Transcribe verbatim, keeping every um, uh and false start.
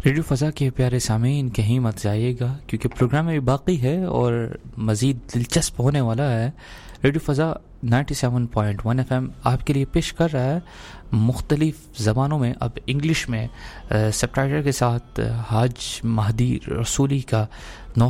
Radio फ़ज़ा के प्यारे सामीन कहीं मत जाइएगा, क्योंकि प्रोग्राम अभी बाकी है और मज़ीद दिलचस्प होने वाला है। रेडियो फ़ज़ा सत्तानवे पॉइंट एक एफ एम आपके लिए पेश कर रहा है मुख्तलिफ़ ज़बानों में, अब इंग्लिश में सबटाइटल के साथ हाज महदी रसूली का नौ